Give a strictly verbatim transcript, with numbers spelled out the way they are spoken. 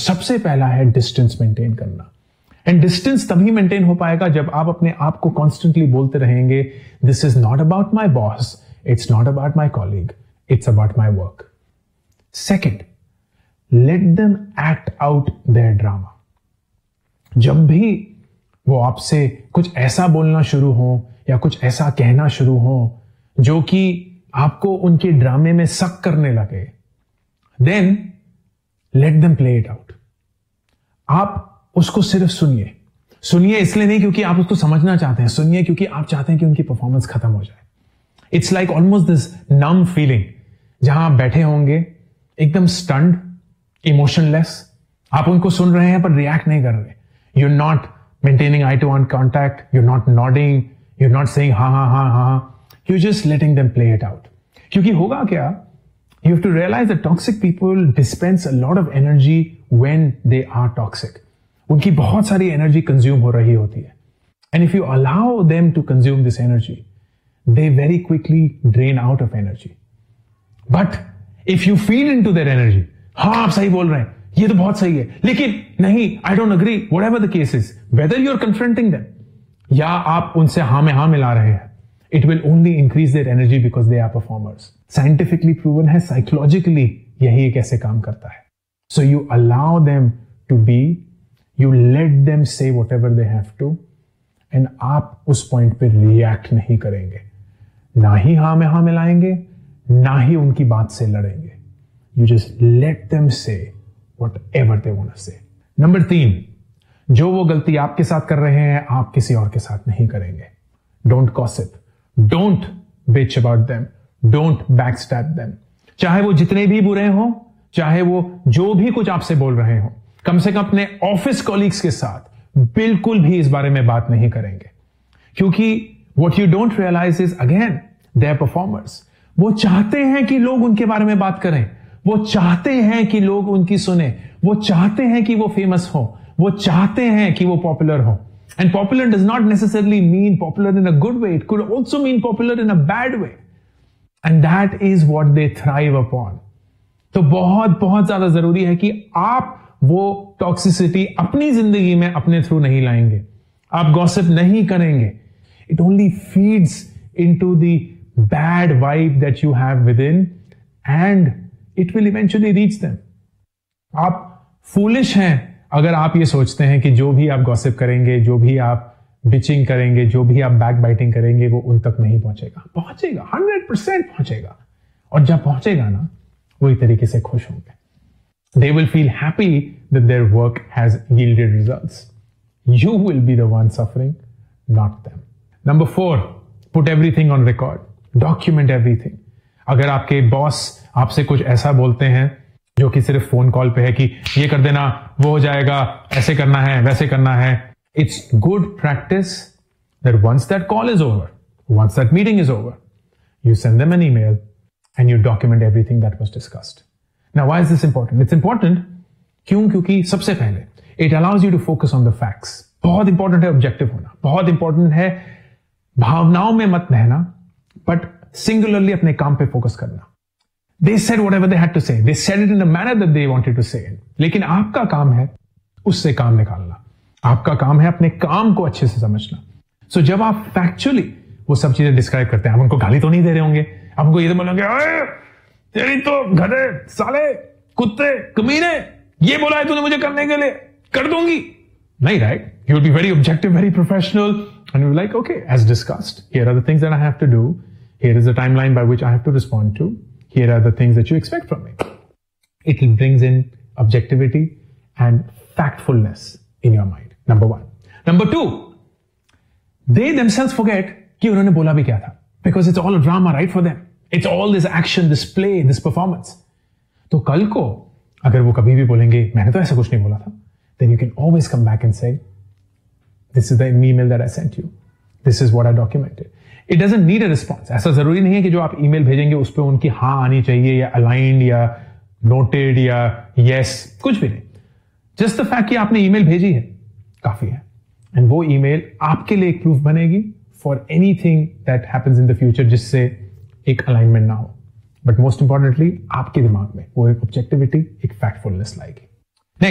सबसे पहला है डिस्टेंस मेंटेन करना। एंड डिस्टेंस तभी मेंटेन हो पाएगा जब आप अपने आप को कॉन्स्टेंटली बोलते रहेंगे, this is not about my boss, it's not about my colleague, it's about my work. Second, let them act out there drama. जब भी वो आपसे कुछ ऐसा बोलना शुरू हो या कुछ ऐसा कहना शुरू हो जो कि आपको उनके ड्रामे में सक करने लगे, then let them play it out. आप उसको सिर्फ सुनिए। सुनिए इसलिए नहीं क्योंकि आप उसको समझना चाहते हैं, सुनिए क्योंकि आप चाहते हैं कि उनकी परफॉर्मेंस खत्म हो जाए। It's like almost this num feeling, जहां आप बैठे होंगे एकदम स्टन्ड, इमोशनलेस, आप उनको सुन रहे हैं पर रिएक्ट नहीं कर रहे। You are not maintaining I to eye contact, you are not nodding, you are not saying हाँ हाँ हाँ हाँ, you just letting them play it out. क्योंकि होगा क्या, you have to realize that toxic people dispense a lot of energy when they are toxic. उनकी बहुत सारी एनर्जी कंज्यूम हो रही होती है, and if you allow them to consume this energy, they very quickly drain out of energy. But if you feed into their energy, हाँ आप सही बोल रहे हैं, ये तो बहुत सही है, लेकिन नहीं, I don't agree, whatever the case is, whether you're confronting them या आप उनसे हाँ में हाँ मिला रहे हैं, it will only increase their energy because they are performers. Scientifically proven है, psychologically यही एक ऐसे काम करता है. So you allow them to be, you let them say whatever they have to, and आप उस पॉइंट पे रिएक्ट नहीं करेंगे, ना ही हाँ में हाँ मिलाएंगे, ना ही उनकी बात से लड़ेंगे. You just let them say whatever they want to say. Number तीन, जो वो गलती आपके साथ कर रहे हैं आप किसी और के साथ नहीं करेंगे. Don't gossip. Don't bitch about them. Don't backstab them. चाहे वो जितने भी बुरे हों, चाहे वो जो भी कुछ आपसे बोल रहे हों, कम से कम अपने ऑफिस कॉलीग्स के साथ बिल्कुल भी इस बारे में बात नहीं करेंगे. क्योंकि what you don't realize is again, they're performers. वो चाहते हैं कि लोग उनके बारे में बात करें, वो चाहते हैं कि लोग उनकी सुने, वो चाहते हैं कि वो फेमस हो, वो चाहते हैं कि वो पॉपुलर हो. And popular does not necessarily mean popular in a good way. It could also mean popular in a bad way. And that is what they thrive upon. तो बहुत बहुत ज्यादा जरूरी है कि आप वो टॉक्सिसिटी अपनी जिंदगी में अपने थ्रू नहीं लाएंगे. आप गॉसिप नहीं करेंगे. It only feeds into the bad vibe that you have within and it will eventually reach them. आप foolish हैं अगर आप ये सोचते हैं कि जो भी आप गॉसिप करेंगे, जो भी आप बिचिंग करेंगे, जो भी आप बैक बाइटिंग करेंगे वो उन तक नहीं पहुंचेगा. पहुंचेगा, हंड्रेड परसेंट पहुंचेगा. और जब पहुंचेगा ना, वही तरीके से खुश होंगे. They will feel happy that their work has yielded results. You will be the one suffering, not them. Number four, put everything on record. Document everything. अगर आपके बॉस आपसे कुछ ऐसा बोलते हैं जो कि सिर्फ फोन कॉल पे है कि ये कर देना, वो हो जाएगा, ऐसे करना है, वैसे करना है. It's good practice that once that call is over, once that meeting is over, you send them an email and you document everything that was discussed. Now why is this important? It's important क्यों? क्योंकि सबसे पहले it allows you to focus on the facts. बहुत important है objective होना, बहुत important है भावनाओं में मत बहना, बट सिंगुलरली अपने काम पे फोकस करना. They said whatever they had to say. They said it in the manner that they wanted to say it. लेकिन आपका काम है उससे काम निकालना. आपका काम है अपने काम को अच्छे से समझना. सो so, जब आप फैक्चुअली वो सब चीजें डिस्क्राइब करते हैं, आप उनको गाली तो नहीं दे रहे होंगे, आप उनको ये तो बोलेंगे, अरे तेरी तो गधे, साले, कुत्ते, कमीने, ये बोला है तूने मुझे करने के लिए, कर दूंगी. नहीं, right? You will be very objective, very professional, and you'll be like, okay, as discussed, here are the things that I have to do. Here is the timeline by which I have to respond to. Here are the things that you expect from me. It brings in objectivity and factfulness in your mind. Number one. Number two, they themselves forget कि उन्होंने बोला भी क्या था. Because it's all a drama, right, for them. It's all this action, this play, this performance. तो कल को अगर वो कभी भी बोलेंगे, मैंने तो ऐसा कुछ नहीं बोला था, then you can always come back and say, this is the email that I sent you. This is what I documented. It doesn't need a response. ऐसा जरूरी नहीं है कि जो आप ईमेल भेजेंगे उस पर उनकी हाँ आनी चाहिए या अलाइंड या नोटेड या यस, कुछ भी नहीं. जस्ट द फैक्ट कि आपने ईमेल भेजी है काफी है. एंड वो ईमेल आपके लिए एक प्रूफ बनेगी for anything that happens in the future जिससे एक अलाइनमेंट ना हो. बट मोस्ट इंपॉर्टेंटली आपके दिमाग में वो एक ऑब्जेक्टिविटी, एक फैक्टफुलनेस लाएगी.